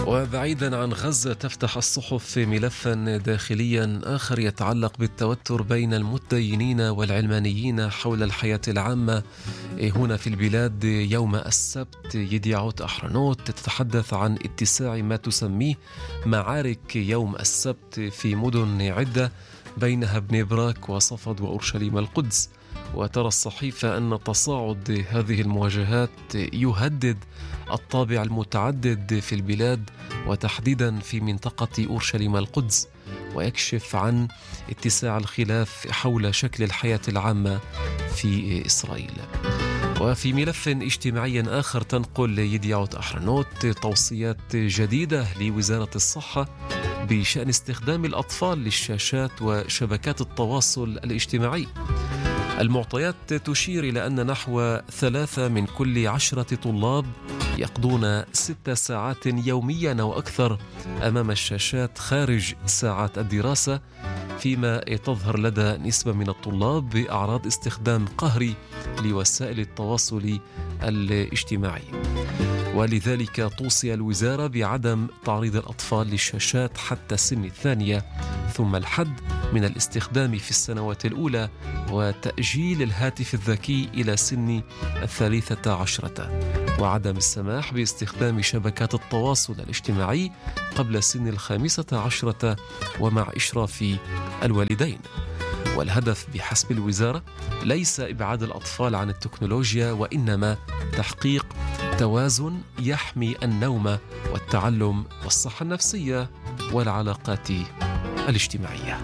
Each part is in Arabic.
وبعيدا عن غزة، تفتح الصحف ملفا داخليا آخر يتعلق بالتوتر بين المتدينين والعلمانيين حول الحياة العامة هنا في البلاد. يوم السبت يديعوت أحرنوت تتحدث عن اتساع ما تسميه معارك يوم السبت في مدن عدة بينها ابن براك وصفد وأورشليم القدس. وترى الصحيفة أن تصاعد هذه المواجهات يهدد الطابع المتعدد في البلاد وتحديدا في منطقة أورشليم القدس، ويكشف عن اتساع الخلاف حول شكل الحياة العامة في إسرائيل. وفي ملف اجتماعي آخر تنقل يديعوت أحرنوت توصيات جديدة لوزارة الصحة بشأن استخدام الأطفال للشاشات وشبكات التواصل الاجتماعي. المعطيات تشير إلى أن نحو 3 من كل 10 طلاب يقضون 6 ساعات يوميا أو أكثر أمام الشاشات خارج ساعات الدراسة، فيما تظهر لدى نسبة من الطلاب بأعراض استخدام قهري لوسائل التواصل الاجتماعي. ولذلك توصي الوزارة بعدم تعريض الأطفال للشاشات حتى سن الثانية، ثم الحد من الاستخدام في السنوات الأولى، وتأجيل الهاتف الذكي إلى سن 13، وعدم السماح باستخدام شبكات التواصل الاجتماعي قبل سن 15 ومع إشراف الوالدين. والهدف بحسب الوزارة ليس إبعاد الأطفال عن التكنولوجيا، وإنما تحقيق توازن يحمي النوم والتعلم والصحة النفسية والعلاقات الاجتماعية.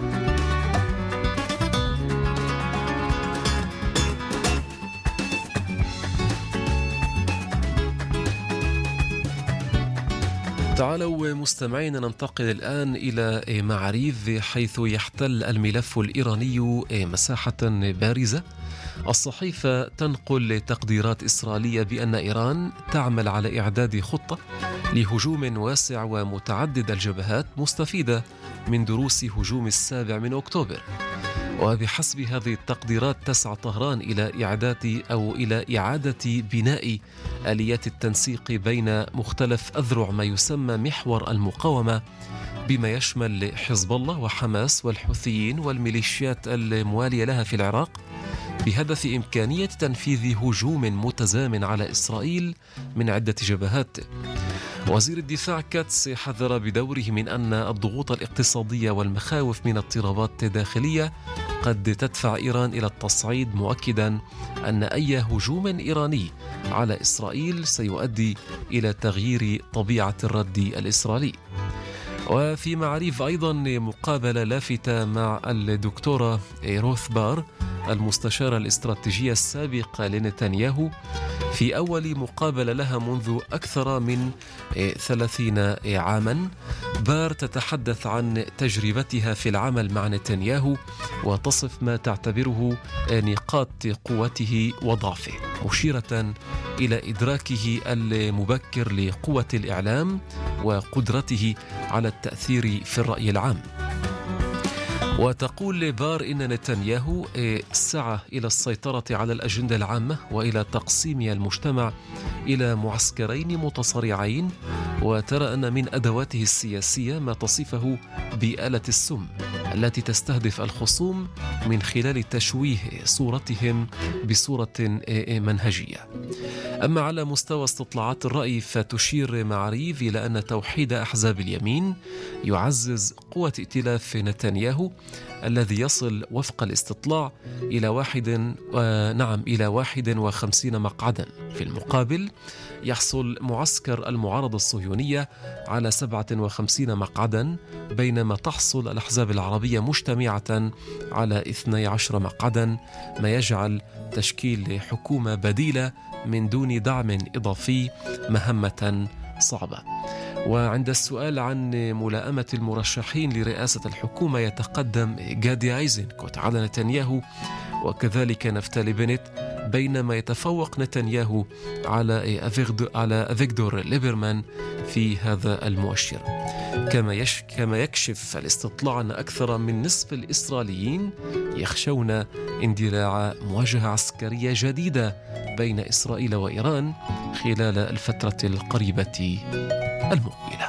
تعالوا مستمعين ننتقل الآن إلى معاريف، حيث يحتل الملف الإيراني مساحة بارزة. الصحيفة تنقل تقديرات إسرائيلية بأن إيران تعمل على إعداد خطة لهجوم واسع ومتعدد الجبهات مستفيدة من دروس هجوم 7 أكتوبر. وبحسب هذه التقديرات تسعى طهران إلى إعادة بناء آليات التنسيق بين مختلف أذرع ما يسمى محور المقاومة، بما يشمل حزب الله وحماس والحوثيين والميليشيات الموالية لها في العراق، بهدف إمكانية تنفيذ هجوم متزامن على إسرائيل من عدة جبهات. وزير الدفاع كاتس حذر بدوره من أن الضغوط الاقتصادية والمخاوف من اضطرابات داخلية قد تدفع إيران إلى التصعيد، مؤكدا أن أي هجوم إيراني على إسرائيل سيؤدي إلى تغيير طبيعة الرد الإسرائيلي. وفي معاريف أيضا مقابلة لافتة مع الدكتورة روث بار، المستشارة الاستراتيجية السابقة لنتنياهو، في أول مقابلة لها منذ أكثر من 30 عاما. بار تتحدث عن تجربتها في العمل مع نتنياهو وتصف ما تعتبره نقاط قوته وضعفه، مشيرة إلى إدراكه المبكر لقوة الإعلام وقدرته على التأثير في الرأي العام. وتقول بار إن نتنياهو سعى إلى السيطرة على الأجندة العامة وإلى تقسيم المجتمع إلى معسكرين متصارعين، وترى أن من أدواته السياسية ما تصفه بآلة السم التي تستهدف الخصوم من خلال تشويه صورتهم بصورة منهجية. أما على مستوى استطلاعات الرأي فتشير معاريف إلى أن توحيد أحزاب اليمين يعزز قوة ائتلاف نتنياهو الذي يصل وفق الاستطلاع إلى 51 مقعدا. في المقابل يحصل معسكر المعارضة الصهيونية على 57 مقعدا، بينما تحصل الأحزاب العربية مجتمعة على 12 مقعدا، ما يجعل تشكيل حكومة بديلة من دون دعم إضافي مهمة صعبة. وعند السؤال عن ملائمة المرشحين لرئاسة الحكومة يتقدم جادي أيزنكوت على نتنياهو وكذلك نفتالي بنت، بينما يتفوق نتنياهو على أفيغدور ليبرمان في هذا المؤشر. كما يكشف الاستطلاع أن أكثر من نصف الإسرائيليين يخشون اندلاع مواجهة عسكرية جديدة بين إسرائيل وإيران خلال الفترة القريبة المقبلة.